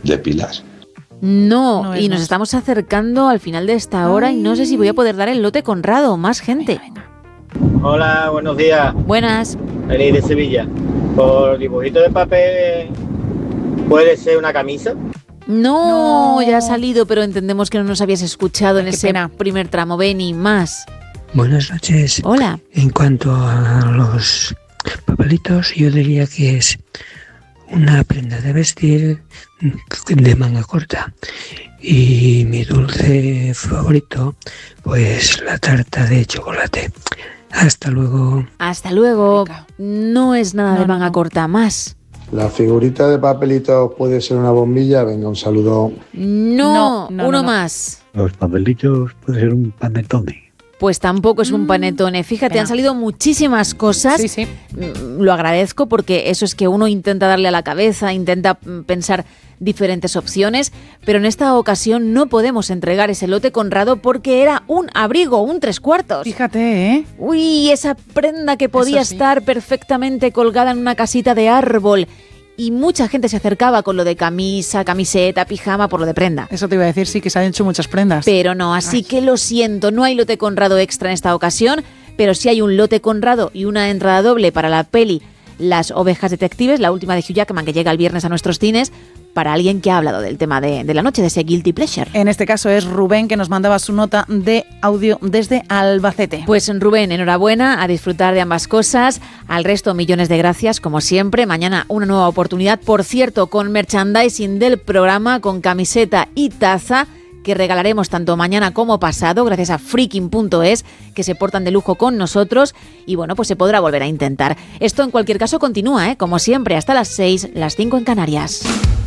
depilar. No, y nos estamos acercando al final de esta hora y no sé si voy a poder dar el lote Conrado. Más gente. Hola, buenos días. Buenas. Feliz de Sevilla. Por dibujito de papel, ¿puede ser una camisa? No, ya ha salido, pero entendemos que no nos habías escuchado en ese primer tramo. Beni, más. Buenas noches. Hola. En cuanto a los papelitos, yo diría que es una prenda de vestir de manga corta. Y mi dulce favorito, pues la tarta de chocolate. Hasta luego. Hasta luego. No es nada de manga corta, más. La figurita de papelitos puede ser una bombilla. Venga, un saludo. No, uno más. Los papelitos puede ser un panetone. Pues tampoco es un panetone. Fíjate, han salido muchísimas cosas. Sí. Lo agradezco porque eso es que uno intenta darle a la cabeza, intenta pensar diferentes opciones, pero en esta ocasión no podemos entregar ese lote Conrado porque era un abrigo, un 3/4. Fíjate, ¿eh? Uy, esa prenda que podía estar perfectamente colgada en una casita de árbol. Y mucha gente se acercaba con lo de camisa, camiseta, pijama, por lo de prenda. Eso te iba a decir, sí, que se han hecho muchas prendas. Pero no, así que lo siento, no hay lote Conrado extra en esta ocasión, pero sí hay un lote Conrado y una entrada doble para la peli Las ovejas detectives, la última de Hugh Jackman, que llega el viernes a nuestros cines, para alguien que ha hablado del tema de la noche, de ese guilty pleasure. En este caso es Rubén, que nos mandaba su nota de audio desde Albacete. Pues Rubén, enhorabuena, a disfrutar de ambas cosas. Al resto, millones de gracias, como siempre. Mañana una nueva oportunidad, por cierto, con merchandising del programa, con camiseta y taza, que regalaremos tanto mañana como pasado, gracias a freaking.es, que se portan de lujo con nosotros, y bueno, pues se podrá volver a intentar. Esto en cualquier caso continúa, como siempre, hasta las 6, las 5 en Canarias.